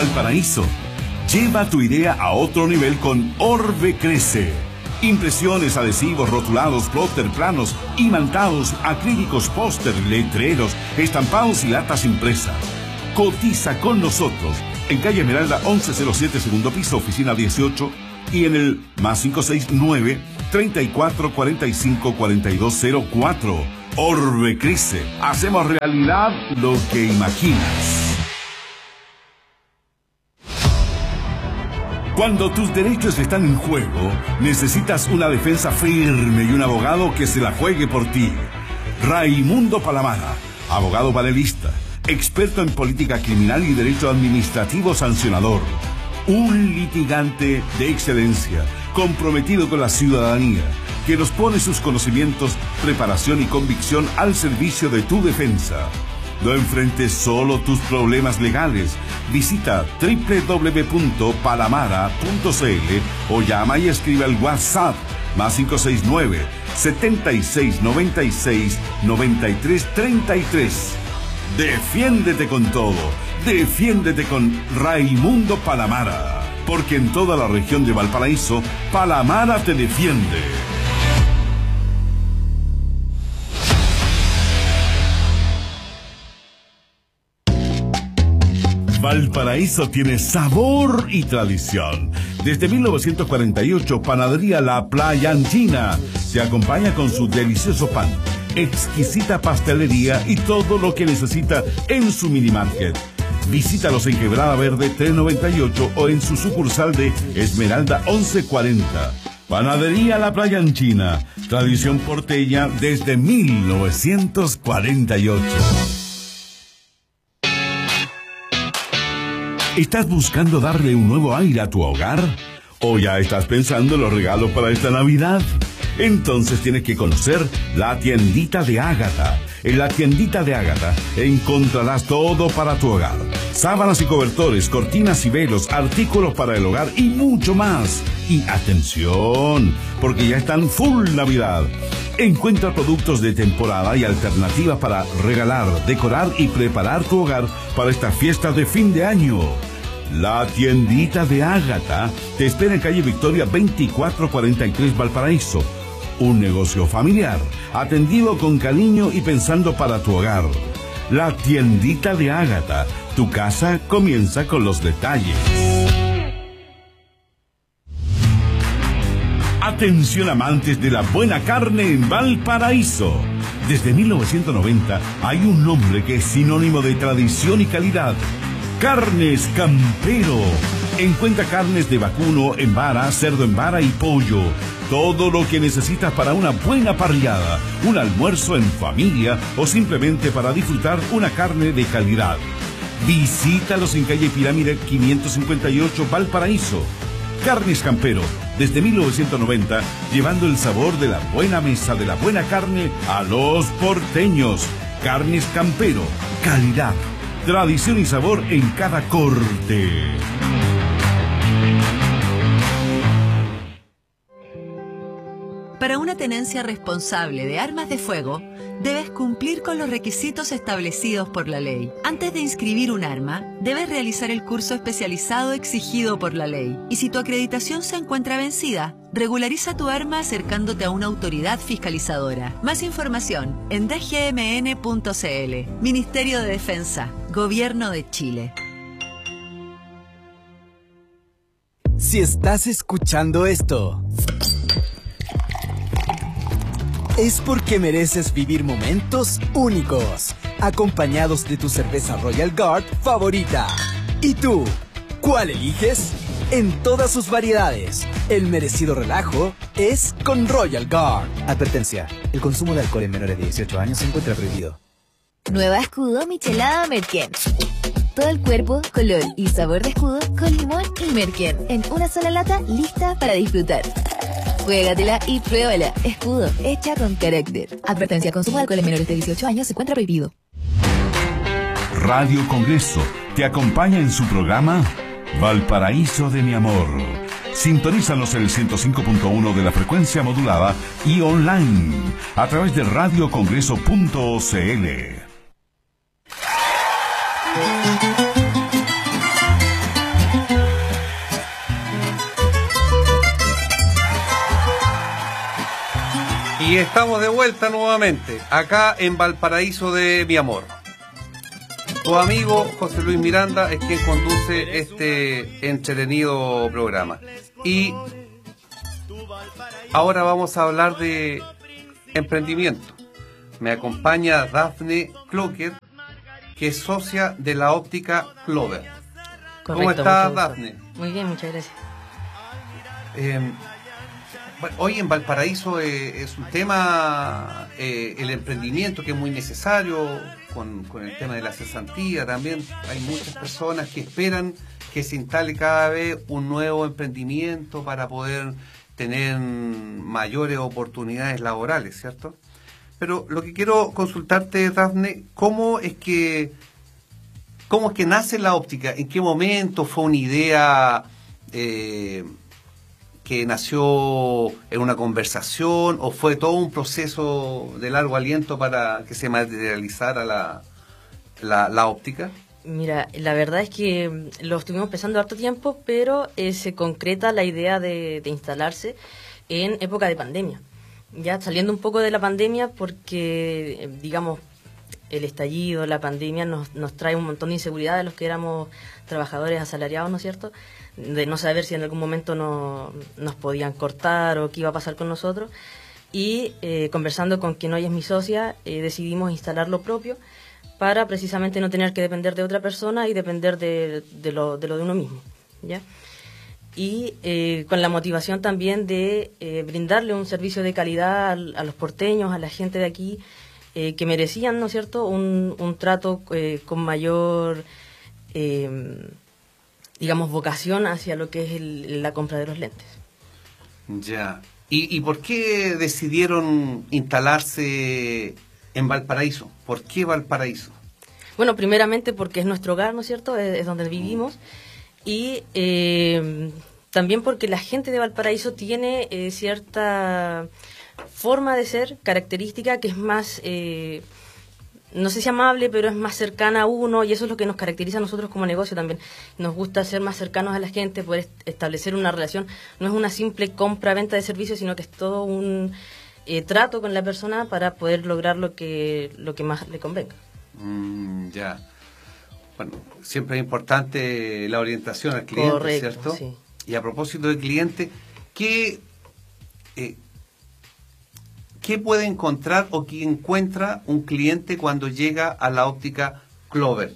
Valparaíso. Lleva tu idea a otro nivel con Orbe Crece. Impresiones, adhesivos, rotulados, plotter, planos, imantados, acrílicos, póster, letreros, estampados y latas impresas. Cotiza con nosotros en calle Esmeralda 1107, segundo piso, oficina 18, y en el +569 34 45 4204. Orbe Crece. Hacemos realidad lo que imaginas. Cuando tus derechos están en juego, necesitas una defensa firme y un abogado que se la juegue por ti. Raimundo Palamara, abogado panelista, experto en política criminal y derecho administrativo sancionador. Un litigante de excelencia, comprometido con la ciudadanía, que nos pone sus conocimientos, preparación y convicción al servicio de tu defensa. No enfrentes solo tus problemas legales. Visita www.palamara.cl o llama y escribe al WhatsApp +569 7696 9333. Defiéndete con todo. Defiéndete con Raimundo Palamara. Porque en toda la región de Valparaíso, Palamara te defiende. Valparaíso tiene sabor y tradición. Desde 1948, Panadería La Playanchina te acompaña con su delicioso pan, exquisita pastelería y todo lo que necesita en su minimarket. Visítalos en Quebrada Verde 398 o en su sucursal de Esmeralda 1140. Panadería La Playanchina, tradición porteña desde 1948. ¿Estás buscando darle un nuevo aire a tu hogar? ¿O ya estás pensando en los regalos para esta Navidad? Entonces tienes que conocer la Tiendita de Ágata. En la Tiendita de Ágata encontrarás todo para tu hogar. Sábanas y cobertores, cortinas y velos, artículos para el hogar y mucho más. Y atención, porque ya están full Navidad. Encuentra productos de temporada y alternativas para regalar, decorar y preparar tu hogar para estas fiestas de fin de año. La Tiendita de Ágata te espera en calle Victoria 2443 Valparaíso. Un negocio familiar, atendido con cariño y pensando para tu hogar. La Tiendita de Ágata. Tu casa comienza con los detalles. Atención amantes de la buena carne en Valparaíso. Desde 1990 hay un nombre que es sinónimo de tradición y calidad. Carnes Campero. Encuentra carnes de vacuno en vara, cerdo en vara y pollo. Todo lo que necesitas para una buena parrillada, un almuerzo en familia o simplemente para disfrutar una carne de calidad. Visítalos en calle Pirámide 558 Valparaíso. Carnes Campero, desde 1990, llevando el sabor de la buena mesa de la buena carne a los porteños. Carnes Campero, calidad, tradición y sabor en cada corte. Para una tenencia responsable de armas de fuego, debes cumplir con los requisitos establecidos por la ley. Antes de inscribir un arma, debes realizar el curso especializado exigido por la ley. Y si tu acreditación se encuentra vencida, regulariza tu arma acercándote a una autoridad fiscalizadora. Más información en dgmn.cl. Ministerio de Defensa, Gobierno de Chile. Si estás escuchando esto, es porque mereces vivir momentos únicos, acompañados de tu cerveza Royal Guard favorita. ¿Y tú? ¿Cuál eliges? En todas sus variedades, el merecido relajo es con Royal Guard. Advertencia, el consumo de alcohol en menores de 18 años se encuentra prohibido. Nueva escudo michelada Merken. Todo el cuerpo, color y sabor de escudo con limón y Merken en una sola lata lista para disfrutar. Juégatela y pruébala. Escudo, hecha con carácter. Advertencia, consumo de alcohol en menores de 18 años se encuentra prohibido. Radio Congreso te acompaña en su programa Valparaíso de mi amor. Sintonízanos en el 105.1 de la frecuencia modulada y online a través de radiocongreso.cl. Y estamos de vuelta nuevamente, acá en Valparaíso de mi amor. Tu amigo José Luis Miranda es quien conduce este entretenido programa. Y ahora vamos a hablar de emprendimiento. Me acompaña Dafne Clocker, que es socia de la óptica Clover. Correcto, ¿Cómo estás, Dafne? Muy bien, muchas gracias. Bueno, hoy en Valparaíso es un tema, el emprendimiento, que es muy necesario, con el tema de la cesantía también. Hay muchas personas que esperan que se instale cada vez un nuevo emprendimiento para poder tener mayores oportunidades laborales, ¿cierto? Pero lo que quiero consultarte, Dafne, ¿cómo es que nace la óptica? ¿En qué momento fue una idea que nació en una conversación, o fue todo un proceso de largo aliento para que se materializara la óptica? Mira, la verdad es que lo estuvimos pensando harto tiempo, pero se concreta la idea de instalarse en época de pandemia. Ya saliendo un poco de la pandemia, porque, digamos, el estallido, la pandemia nos trae un montón de inseguridad a los que éramos trabajadores asalariados, ¿no es cierto?, de no saber si en algún momento nos podían cortar o qué iba a pasar con nosotros. Y conversando con quien hoy es mi socia, decidimos instalar lo propio para precisamente no tener que depender de otra persona y depender de lo de uno mismo, ¿ya? Y con la motivación también de brindarle un servicio de calidad a los porteños, a la gente de aquí, que merecían, ¿no es cierto?, un trato con mayor, digamos, vocación hacia lo que es la compra de los lentes. Ya. ¿Y por qué decidieron instalarse en Valparaíso? ¿Por qué Valparaíso? Bueno, primeramente porque es nuestro hogar, ¿no es cierto?, es donde vivimos. Y también porque la gente de Valparaíso tiene cierta forma de ser, característica, que es más, no sé si amable, pero es más cercana a uno, y eso es lo que nos caracteriza a nosotros como negocio también. Nos gusta ser más cercanos a la gente, poder establecer una relación. No es una simple compra-venta de servicios, sino que es todo un trato con la persona para poder lograr lo que más le convenga. Ya. Bueno, siempre es importante la orientación al cliente, correcto, ¿cierto? Sí. Y a propósito del cliente, ¿qué puede encontrar o qué encuentra un cliente cuando llega a la óptica Clover?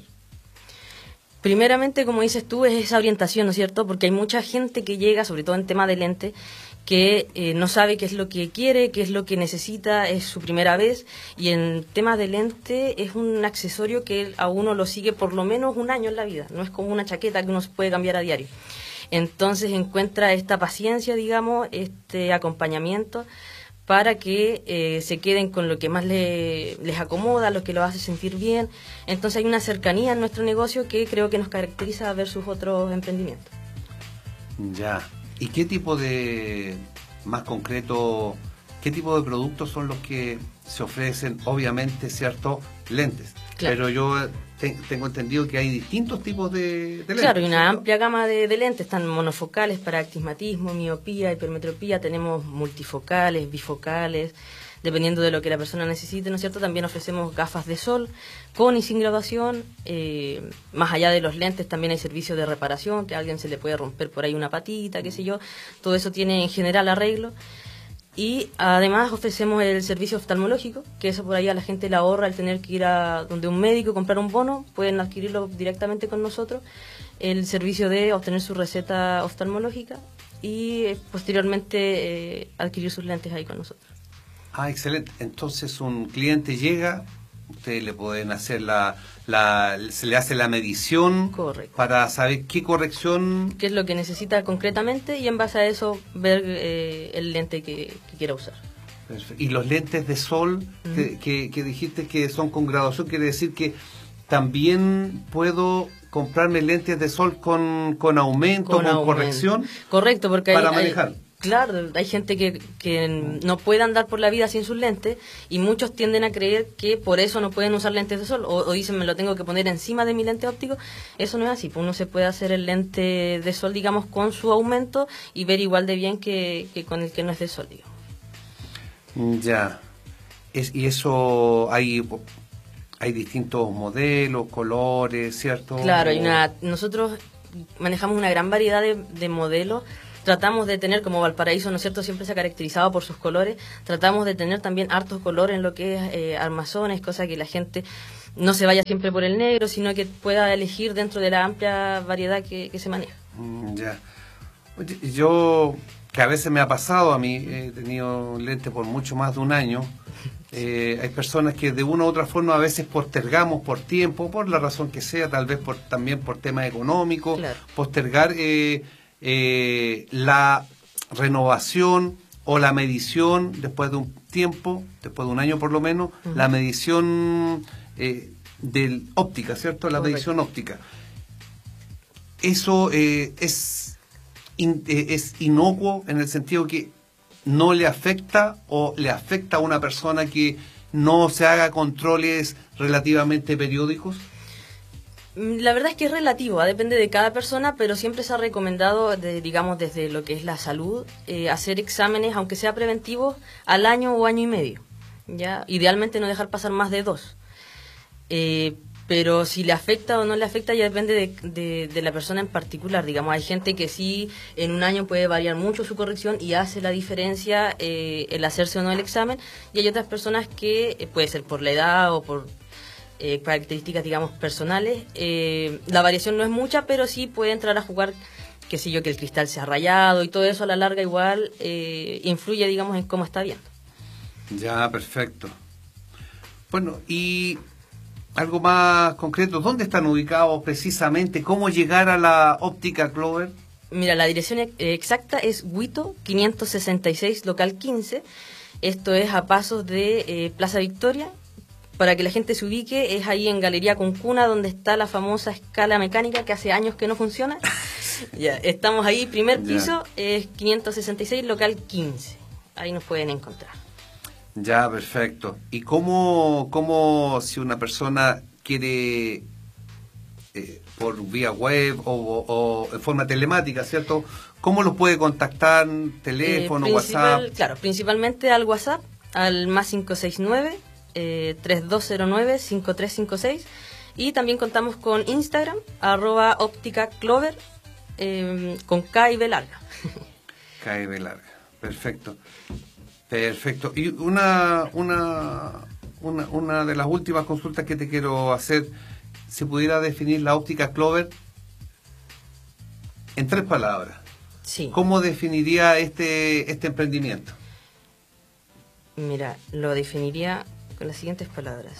Primeramente, como dices tú, es esa orientación, ¿no es cierto? Porque hay mucha gente que llega, sobre todo en tema de lente, que no sabe qué es lo que quiere, qué es lo que necesita, es su primera vez, y en tema de lente es un accesorio que a uno lo sigue por lo menos un año en la vida, no es como una chaqueta que uno se puede cambiar a diario. Entonces encuentra esta paciencia, digamos, este acompañamiento para que se queden con lo que más les acomoda, lo que los hace sentir bien. Entonces hay una cercanía en nuestro negocio que creo que nos caracteriza versus otros emprendimientos. Ya. ¿Y qué tipo de, más concreto, qué tipo de productos son los que se ofrecen? Obviamente, ¿cierto?, lentes. Claro. Pero yo tengo entendido que hay distintos tipos de lentes. Claro, hay una ¿cierto? amplia gama de lentes. Están monofocales para astigmatismo, miopía, hipermetropía. Tenemos multifocales, bifocales, dependiendo de lo que la persona necesite, ¿no es cierto? También ofrecemos gafas de sol con y sin graduación. Más allá de los lentes también hay servicios de reparación, que a alguien se le puede romper por ahí una patita, qué sé yo. Todo eso tiene en general arreglo. Y además ofrecemos el servicio oftalmológico, que eso por ahí a la gente le ahorra el tener que ir a donde un médico, comprar un bono, pueden adquirirlo directamente con nosotros, el servicio de obtener su receta oftalmológica y posteriormente adquirir sus lentes ahí con nosotros. Ah, excelente. Entonces un cliente llega, ustedes le pueden hacer se le hace la medición. Correcto. Para saber qué corrección, qué es lo que necesita concretamente y en base a eso ver el lente que quiera usar. Perfecto. Y los lentes de sol que dijiste que son con graduación, quiere decir que también puedo comprarme lentes de sol con aumento, con corrección. Correcto, porque para manejar. Claro, hay gente que no puede andar por la vida sin sus lentes y muchos tienden a creer que por eso no pueden usar lentes de sol o dicen me lo tengo que poner encima de mi lente óptico. Eso no es así, pues uno se puede hacer el lente de sol, digamos, con su aumento y ver igual de bien que con el que no es de sol, digamos. Ya. Y eso hay distintos modelos, colores, ¿cierto? Claro, nosotros manejamos una gran variedad de modelos. Tratamos de tener, como Valparaíso, ¿no es cierto?, siempre se ha caracterizado por sus colores. Tratamos de tener también hartos colores en lo que es armazones, cosa que la gente no se vaya siempre por el negro, sino que pueda elegir dentro de la amplia variedad que se maneja. Ya. Oye, yo, que a veces me ha pasado, a mí he tenido lente por mucho más de un año. Hay personas que de una u otra forma a veces postergamos por tiempo, por la razón que sea, tal vez también por temas económicos, claro. Postergar la renovación o la medición después de un tiempo, después de un año por lo menos, la medición de óptica, ¿cierto? La medición óptica. Eso es inocuo en el sentido que no le afecta o le afecta a una persona que no se haga controles relativamente periódicos. La verdad es que es relativo, depende de cada persona, pero siempre se ha recomendado, digamos, desde lo que es la salud, hacer exámenes, aunque sea preventivos, al año o año y medio. ¿Ya? Idealmente no dejar pasar más de 2. Pero si le afecta o no le afecta ya depende de la persona en particular. Digamos, hay gente que sí en un año puede variar mucho su corrección y hace la diferencia el hacerse o no el examen, y hay otras personas que puede ser por la edad o por características, digamos, personales. La variación no es mucha, pero sí puede entrar a jugar, qué sé yo, que el cristal se ha rayado, y todo eso a la larga igual influye, digamos, en cómo está viendo. Ya, perfecto. Bueno, y algo más concreto, ¿dónde están ubicados precisamente? ¿Cómo llegar a la óptica Clover? Mira, la dirección exacta es Huito 566, local 15. Esto es a pasos de Plaza Victoria. Para que la gente se ubique, es ahí en Galería Concuna, donde está la famosa escala mecánica que hace años que no funciona. Ya, estamos ahí, primer piso, es 566, local 15. Ahí nos pueden encontrar. Ya, perfecto. ¿Y cómo si una persona quiere por vía web o en forma telemática, ¿cierto? ¿Cómo lo puede contactar? ¿Teléfono, WhatsApp? Claro, principalmente al WhatsApp, al más 569 3209-5356, y también contamos con Instagram, @ópticaclover, con K y B larga. K y B larga, perfecto. Perfecto. Y una de las últimas consultas que te quiero hacer, si pudiera definir la óptica Clover en 3 palabras. Sí. ¿Cómo definiría este emprendimiento? Mira, lo definiría con las siguientes palabras.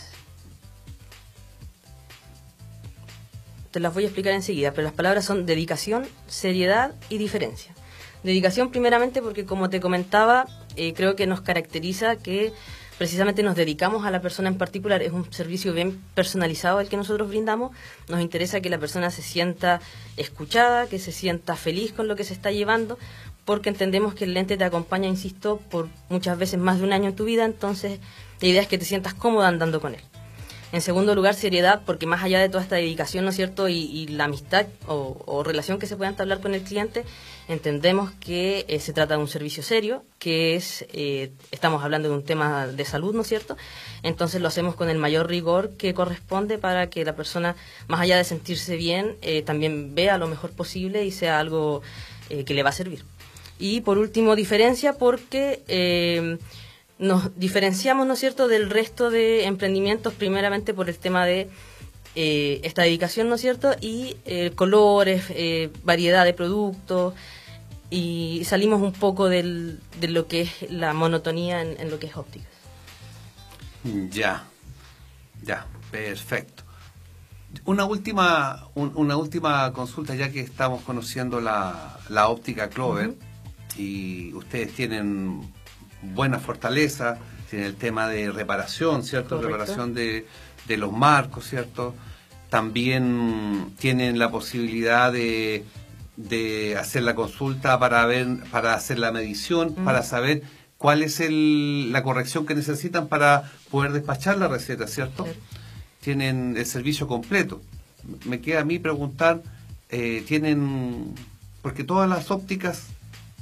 Te las voy a explicar enseguida, pero las palabras son dedicación, seriedad y diferencia. Dedicación primeramente porque, como te comentaba, creo que nos caracteriza que precisamente nos dedicamos a la persona en particular. Es un servicio bien personalizado el que nosotros brindamos. Nos interesa que la persona se sienta escuchada, que se sienta feliz con lo que se está llevando, porque entendemos que el lente te acompaña, insisto, por muchas veces más de un año en tu vida. Entonces la idea es que te sientas cómoda andando con él. En segundo lugar, seriedad, porque más allá de toda esta dedicación, ¿no es cierto?, y la amistad o relación que se pueda entablar con el cliente, entendemos que se trata de un servicio serio, que estamos hablando de un tema de salud, ¿no es cierto? Entonces lo hacemos con el mayor rigor que corresponde para que la persona, más allá de sentirse bien, también vea lo mejor posible y sea algo que le va a servir. Y por último, diferencia, porque nos diferenciamos, ¿no es cierto?, del resto de emprendimientos, primeramente por el tema de esta dedicación, ¿no es cierto?, y colores, variedad de productos, y salimos un poco de lo que es la monotonía en lo que es ópticas. Ya, perfecto. Una última consulta, ya que estamos conociendo la óptica Clover, y ustedes tienen buena fortaleza, tienen el tema de reparación, ¿cierto? Correcto. Reparación de los marcos, ¿cierto? También tienen la posibilidad de hacer la consulta para hacer la medición, para saber cuál es la corrección que necesitan para poder despachar la receta, ¿cierto? Claro. Tienen el servicio completo. Me queda a mí preguntar, porque todas las ópticas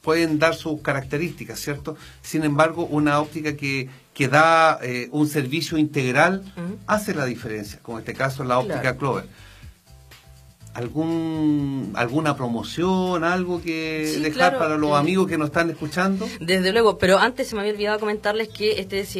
pueden dar sus características, ¿cierto? Sin embargo, una óptica que da un servicio integral hace la diferencia, como en este caso la óptica Claro. Clover. ¿Alguna promoción, algo que Sí, dejar claro, para los amigos que nos están escuchando? Desde luego, pero antes se me había olvidado comentarles que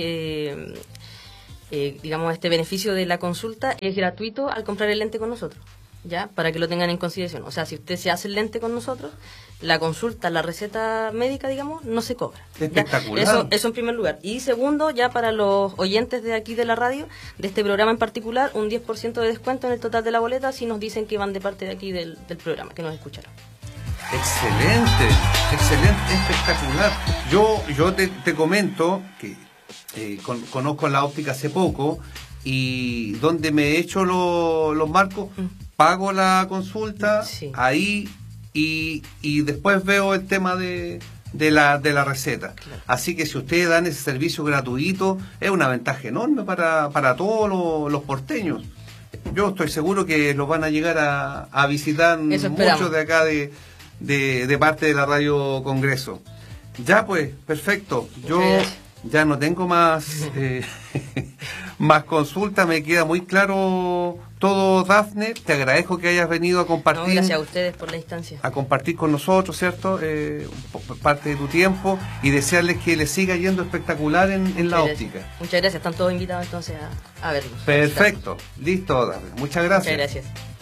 este beneficio de la consulta es gratuito al comprar el lente con nosotros, ¿ya? Para que lo tengan en consideración. O sea, si usted se hace el lente con nosotros, la consulta, la receta médica, digamos, no se cobra. ¿Ya? Espectacular. Eso en primer lugar. Y segundo, ya para los oyentes de aquí de la radio, de este programa en particular, un 10% de descuento en el total de la boleta si nos dicen que van de parte de aquí del programa, que nos escucharon. Excelente, espectacular. Yo te comento que conozco la óptica hace poco y donde me he hecho los marcos, pago la consulta Sí. ahí y después veo el tema de la receta. Claro. Así que si ustedes dan ese servicio gratuito, es una ventaja enorme para todos los porteños. Yo estoy seguro que los van a llegar a visitar Eso esperamos. muchos de acá de parte de la Radio Congreso. Ya pues, perfecto. Yo Muchas gracias. ya no tengo más más consultas, me queda muy claro todo, Dafne. Te agradezco que hayas venido a No, compartir gracias a ustedes por la instancia. a compartir con nosotros, ¿cierto? Parte de tu tiempo y desearles que les siga yendo espectacular en la Muchas óptica. gracias. Muchas gracias, están todos invitados entonces a vernos. Perfecto, listo, Dafne. Muchas gracias. Muchas gracias.